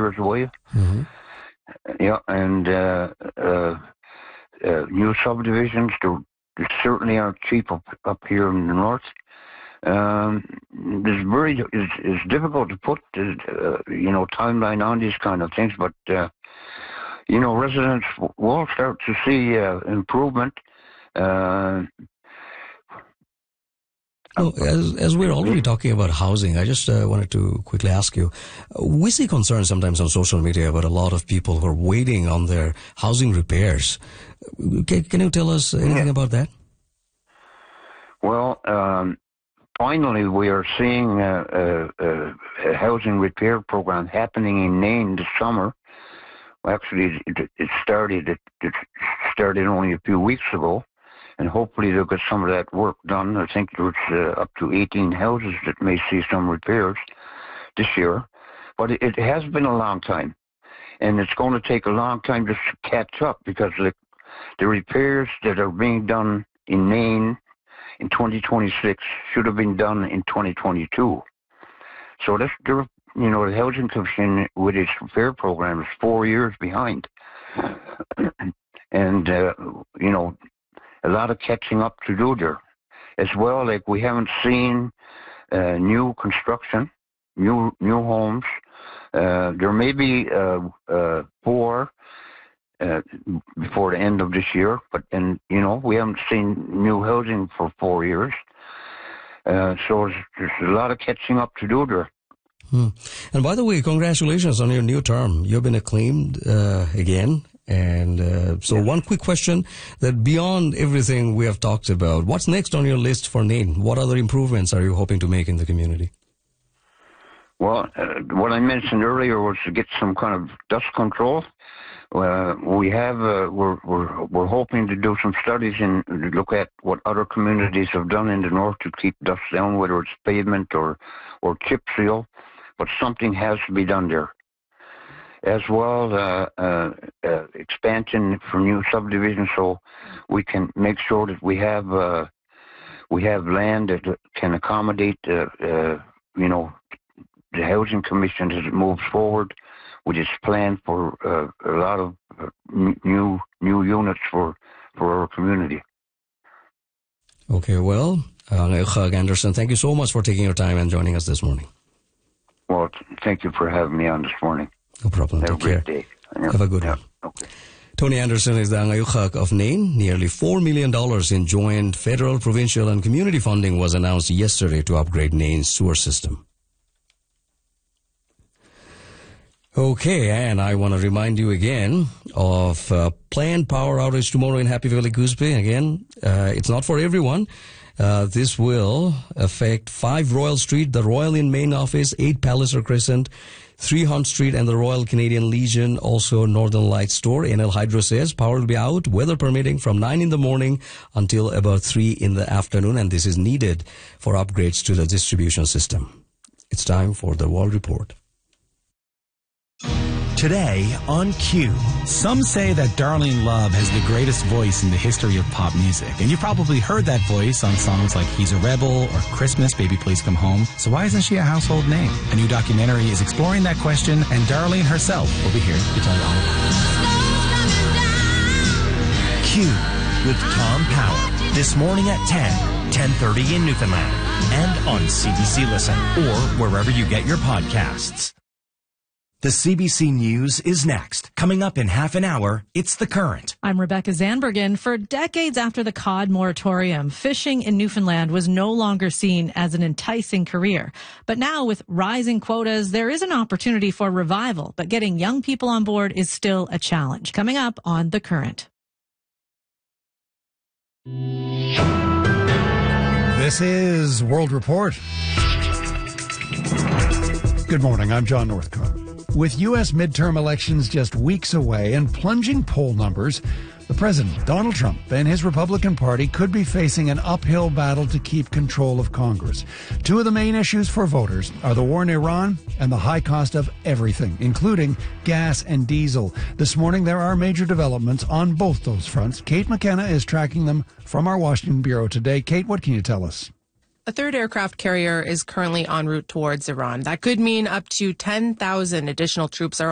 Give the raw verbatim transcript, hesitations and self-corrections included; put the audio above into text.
years away. Mm-hmm. Yeah, and uh, uh, uh, new subdivisions, they, they certainly aren't cheap up, up here in the north. Um, it's very, it's, it's difficult to put, uh, you know, timeline on these kind of things, but, uh, you know, residents will start to see uh, improvement. Uh, No, as, as we're already talking about housing, I just uh, wanted to quickly ask you, we see concerns sometimes on social media about a lot of people who are waiting on their housing repairs. Can, can you tell us anything yeah. about that? Well, um, finally we are seeing a, a, a housing repair program happening in Nain this summer. Actually, it, it started it, it started only a few weeks ago. And hopefully they'll get some of that work done. I think there's uh, up to eighteen houses that may see some repairs this year. But it, it has been a long time. And it's going to take a long time to catch up because the, the repairs that are being done in Nain in twenty twenty-six should have been done in twenty twenty-two. So that's, you know, the Housing Commission with its repair program is four years behind. and, uh, you know, a lot of catching up to do there. As well, like we haven't seen uh, new construction, new new homes. Uh, there may be uh, uh, four uh, before the end of this year, but then, you know, we haven't seen new housing for four years. Uh, so there's, there's a lot of catching up to do there. Hmm. And by the way, congratulations on your new term. You've been acclaimed uh, again. And uh, so yes. One quick question, that beyond everything we have talked about, what's next on your list for Nain? What other improvements are you hoping to make in the community? Well, uh, what I mentioned earlier was to get some kind of dust control. Uh, we have, uh, we're, we're, we're hoping to do some studies and look at what other communities have done in the north to keep dust down, whether it's pavement or, or chip seal, but something has to be done there. As well, uh, uh, uh, expansion for new subdivisions, so we can make sure that we have uh, we have land that can accommodate, uh, uh, you know, the Housing Commission as it moves forward with its plan for uh, a lot of uh, new new units for for our community. Okay, well, uh, Anderson, thank you so much for taking your time and joining us this morning. Well, thank you for having me on this morning. No problem. Have Take a great care. day. Have a good yeah. one. Okay. Tony Anderson is the Angayukhak of Nain. Nearly four million dollars in joint federal, provincial, and community funding was announced yesterday to upgrade Nain's sewer system. Okay, and I want to remind you again of uh, planned power outage tomorrow in Happy Valley, Goose Bay. Again, uh, it's not for everyone. Uh, this will affect five Royal Street, the Royal Inn main office, eight Palliser Crescent, three Hunt Street, and the Royal Canadian Legion, also Northern Light Store. N L Hydro says power will be out, weather permitting, from nine in the morning until about three in the afternoon, and this is needed for upgrades to the distribution system. It's time for the World Report. Today on Q. Some say that Darlene Love has the greatest voice in the history of pop music. And you've probably heard that voice on songs like He's a Rebel or Christmas, Baby Please Come Home. So why isn't she a household name? A new documentary is exploring that question, and Darlene herself will be here to tell you all about it. Q with Tom Power. This morning at ten, ten thirty in Newfoundland. And on C B C Listen or wherever you get your podcasts. The C B C News is next. Coming up in half an hour, it's The Current. I'm Rebecca Zandbergen. For decades after the cod moratorium, fishing in Newfoundland was no longer seen as an enticing career. But now, with rising quotas, there is an opportunity for revival. But getting young people on board is still a challenge. Coming up on The Current. This is World Report. Good morning, I'm John Northcott. With U S midterm elections just weeks away and plunging poll numbers, the president, Donald Trump, and his Republican Party could be facing an uphill battle to keep control of Congress. Two of the main issues for voters are the war in Iran and the high cost of everything, including gas and diesel. This morning, there are major developments on both those fronts. Kate McKenna is tracking them from our Washington bureau today. Kate, what can you tell us? A third aircraft carrier is currently en route towards Iran. That could mean up to ten thousand additional troops are